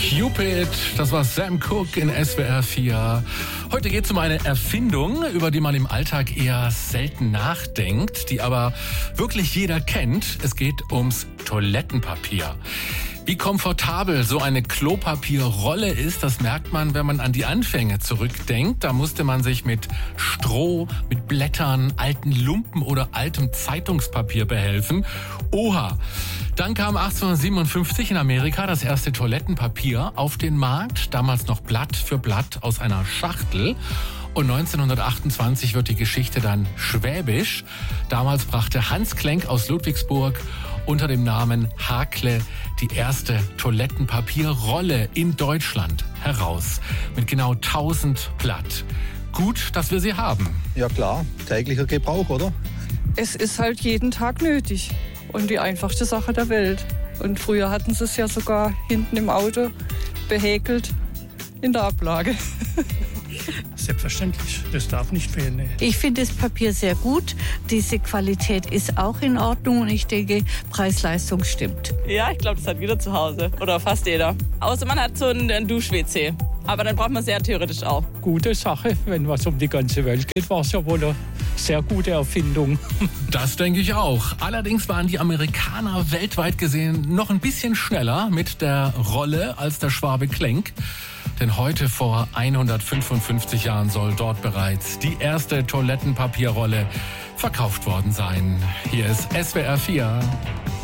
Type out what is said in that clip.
Cupid, das war Sam Cooke in SWR 4. Heute geht es um eine Erfindung, über die man im Alltag eher selten nachdenkt, die aber wirklich jeder kennt. Es geht ums Toilettenpapier. Wie komfortabel so eine Klopapierrolle ist, das merkt man, wenn man an die Anfänge zurückdenkt. Da musste man sich mit Stroh, mit Blättern, alten Lumpen oder altem Zeitungspapier behelfen. Oha! Dann kam 1857 in Amerika das erste Toilettenpapier auf den Markt, damals noch Blatt für Blatt aus einer Schachtel. Und 1928 wird die Geschichte dann schwäbisch. Damals brachte Hans Klenk aus Ludwigsburg unter dem Namen Hakle die erste Toilettenpapierrolle in Deutschland heraus. Mit genau 1000 Blatt. Gut, dass wir sie haben. Ja klar, täglicher Gebrauch, oder? Es ist halt jeden Tag nötig und die einfachste Sache der Welt. Und früher hatten sie es ja sogar hinten im Auto behäkelt in der Ablage. Selbstverständlich, das darf nicht fehlen. Nee. Ich finde das Papier sehr gut. Diese Qualität ist auch in Ordnung und ich denke, Preis-Leistung stimmt. Ja, ich glaube, das hat jeder zu Hause oder fast jeder. Außer man hat so einen Dusch-WC. Aber dann braucht man sehr theoretisch auch. Gute Sache, wenn was um die ganze Welt geht, war es ja wohl eine sehr gute Erfindung. Das denke ich auch. Allerdings waren die Amerikaner weltweit gesehen noch ein bisschen schneller mit der Rolle als der Schwabe Klenk. Denn heute vor 155 Jahren soll dort bereits die erste Toilettenpapierrolle verkauft worden sein. Hier ist SWR 4.